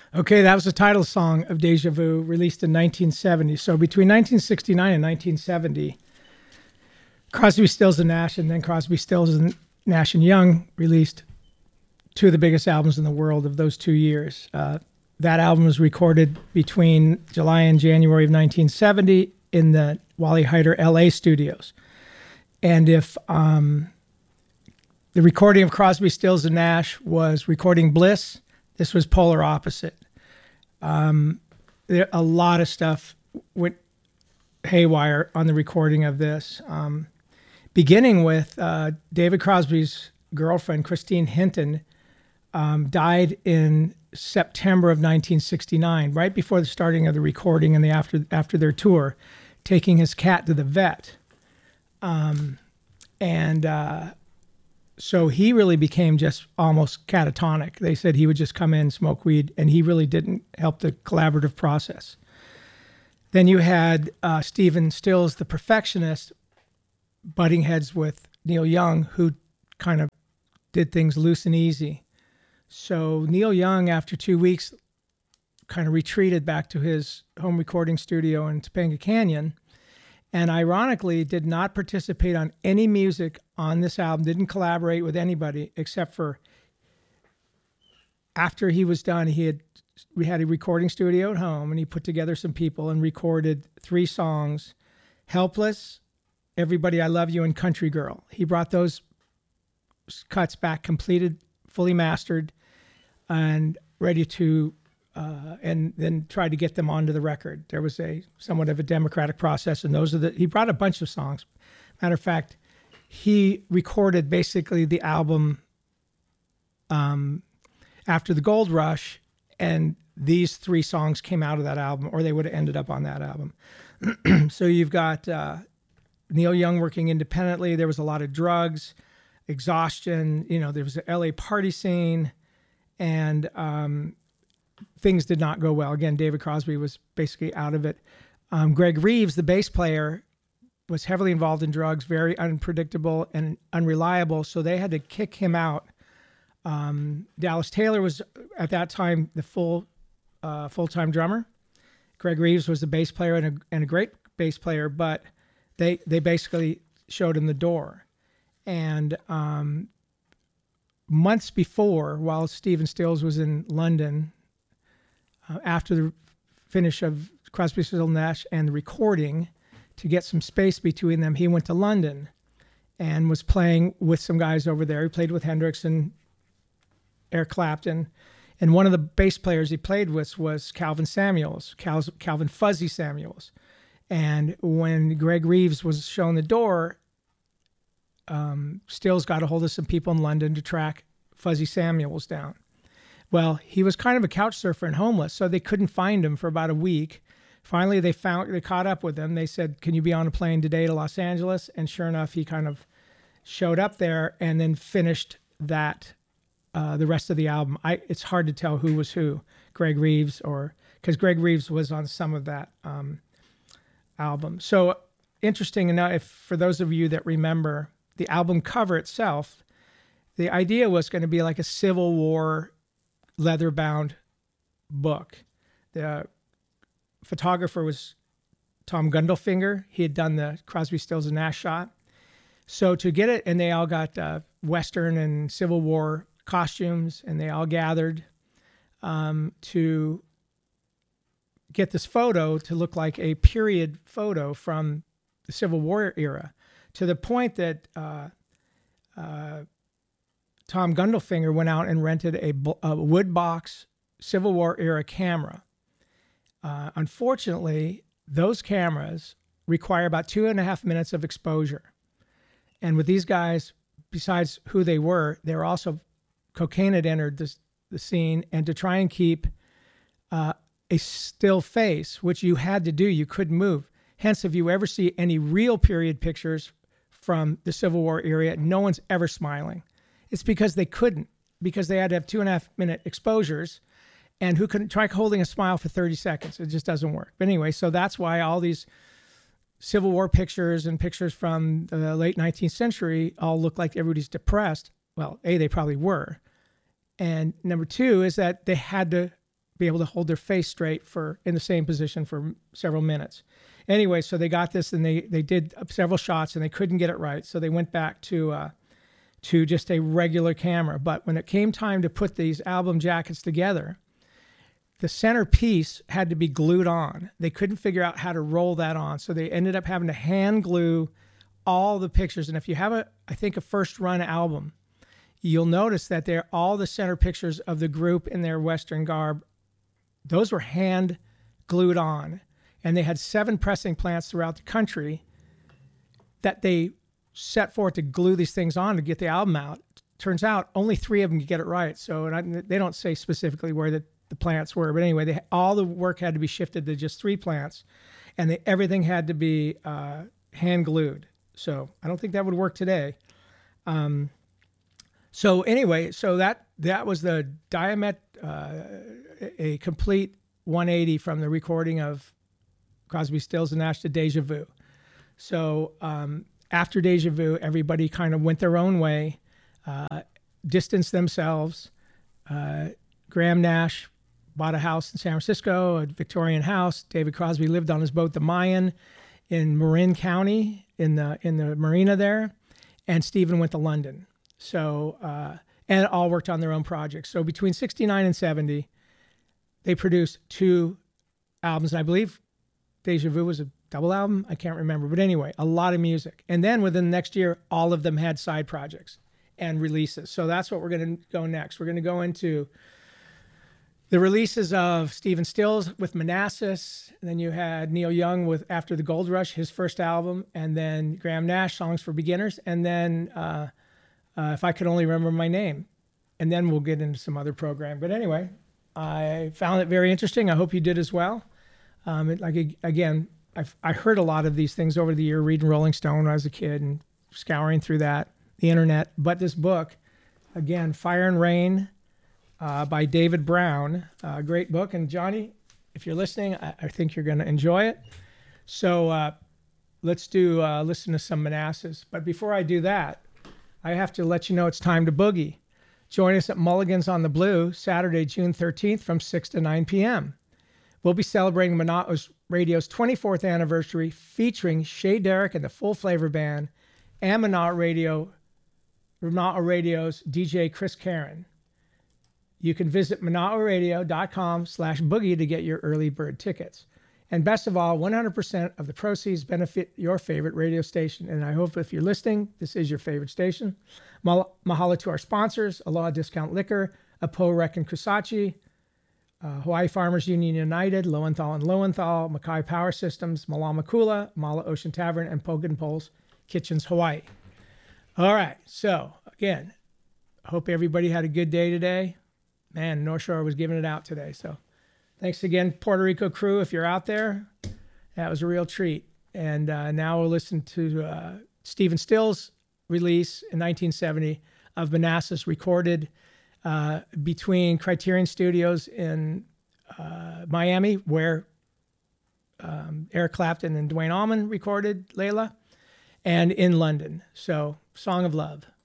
Okay, that was the title song of Deja Vu, released in 1970. So between 1969 and 1970, Crosby, Stills and Nash, and then Crosby, Stills and Nash and Young released two of the biggest albums in the world of those 2 years. That album was recorded between July and January of 1970 in the Wally Heider LA studios. And if the recording of Crosby, Stills and Nash was recording Bliss, this was polar opposite. A lot of stuff went haywire on the recording of this, beginning with David Crosby's girlfriend, Christine Hinton, died in September of 1969, right before the starting of the recording and after their tour, taking his cat to the vet. So he really became just almost catatonic. They said he would just come in, smoke weed, and he really didn't help the collaborative process. Then you had Stephen Stills, the perfectionist, butting heads with Neil Young, who kind of did things loose and easy. So Neil Young, after 2 weeks, kind of retreated back to his home recording studio in Topanga Canyon, and ironically did not participate on any music on this album, didn't collaborate with anybody except for after he was done, we had a recording studio at home and he put together some people and recorded 3 songs, Helpless, Everybody I Love You, and Country Girl. He brought those cuts back completed, fully mastered, and ready to and then tried to get them onto the record. There was somewhat of a democratic process, and he brought a bunch of songs. Matter of fact, he recorded basically the album after the Gold Rush, and these 3 songs came out of that album, or they would have ended up on that album. So you've got Neil Young working independently. There was a lot of drugs, exhaustion. There was an LA party scene, and things did not go well. Again, David Crosby was basically out of it. Greg Reeves, the bass player, was heavily involved in drugs, very unpredictable and unreliable, so they had to kick him out. Dallas Taylor was, at that time, the full-time drummer. Greg Reeves was the bass player and a great bass player, but they basically showed him the door. And months before, while Stephen Stills was in London, after the finish of Crosby, Stills, Nash and the recording, to get some space between them, he went to London and was playing with some guys over there. He played with Hendrix and Eric Clapton. And one of the bass players he played with was Calvin Samuels, Calvin Fuzzy Samuels. And when Greg Reeves was shown the door, Stills got a hold of some people in London to track Fuzzy Samuels down. Well, he was kind of a couch surfer and homeless, so they couldn't find him for about a week. Finally, they caught up with him. They said, "Can you be on a plane today to Los Angeles?" And sure enough, he kind of showed up there and then finished that, the rest of the album. It's hard to tell who was who, Greg Reeves, because Greg Reeves was on some of that album. So interesting enough, for those of you that remember the album cover itself, the idea was going to be like a Civil War leather-bound book. The photographer was Tom Gundelfinger. He had done the Crosby, Stills, and Nash shot. So to get it, and they all got Western and Civil War costumes, and they all gathered to get this photo to look like a period photo from the Civil War era, to the point that Tom Gundelfinger went out and rented a wood box Civil War era camera. Unfortunately, those cameras require about 2.5 minutes of exposure. And with these guys, besides who they were also, cocaine had entered the scene, and to try and keep a still face, which you had to do, you couldn't move. Hence, if you ever see any real period pictures from the Civil War era, no one's ever smiling. It's because they couldn't, because they had to have 2.5 minute exposures, and who couldn't try holding a smile for 30 seconds? It just doesn't work. But anyway, so that's why all these Civil War pictures and pictures from the late 19th century all look like everybody's depressed. Well, A, they probably were. And number 2 is that they had to be able to hold their face straight in the same position for several minutes. Anyway, so they got this and they did several shots and they couldn't get it right. So they went back to just a regular camera. But when it came time to put these album jackets together, the center piece had to be glued on. They couldn't figure out how to roll that on. So they ended up having to hand glue all the pictures. And if you have I think a first run album, you'll notice that all the center pictures of the group in their Western garb, those were hand glued on. And they had 7 pressing plants throughout the country that they set forth to glue these things on to get the album out. Turns out only 3 of them could get it right. So they don't say specifically where the plants were. But anyway, all the work had to be shifted to just 3 plants. And everything had to be hand glued. So I don't think that would work today. So anyway, so that was the Diamet, a complete 180 from the recording of Crosby, Stills, and Nash to Deja Vu. So after Deja Vu, everybody kind of went their own way, distanced themselves. Graham Nash bought a house in San Francisco, a Victorian house. David Crosby lived on his boat, the Mayan, in Marin County in the marina there. And Stephen went to London. So, and all worked on their own projects. So between 69 and 70, they produced 2 albums. And I believe Deja Vu was a double album. I can't remember. But anyway, a lot of music. And then within the next year, all of them had side projects and releases. So that's what we're going to go next. We're going to go into the releases of Stephen Stills with Manassas. And then you had Neil Young with After the Gold Rush, his first album. And then Graham Nash, Songs for Beginners. And then If I Could Only Remember My Name. And then we'll get into some other program. But anyway, I found it very interesting. I hope you did as well. I heard a lot of these things over the year, reading Rolling Stone when I was a kid and scouring through the internet. But this book, again, Fire and Rain by David Brown, a great book. And Johnny, if you're listening, I think you're going to enjoy it. So let's listen to some Manassas. But before I do that, I have to let you know it's time to boogie. Join us at Mulligan's on the Blue, Saturday, June 13th from 6 to 9 p.m. We'll be celebrating Monot's Radio's 24th anniversary, featuring Shay Derrick and the Full Flavor Band, and Monot Radio's DJ Chris Karen. You can visit monotradio.com/boogie to get your early bird tickets. And best of all, 100% of the proceeds benefit your favorite radio station. And I hope if you're listening, this is your favorite station. Mahalo to our sponsors, Aloha Discount Liquor, Apo Rec and Kusachi, Hawaii Farmers Union United, Lowenthal and Lowenthal, Mackay Power Systems, Malamakula, Mala Ocean Tavern, and Poke and Poles Kitchens, Hawaii. All right. So again, I hope everybody had a good day today. Man, North Shore was giving it out today. So thanks again, Puerto Rico crew. If you're out there, that was a real treat. And now we'll listen to Stephen Stills' release in 1970 of Manassas, recorded between Criterion Studios in Miami, where Eric Clapton and Duane Allman recorded Layla, and in London. So, Song of Love.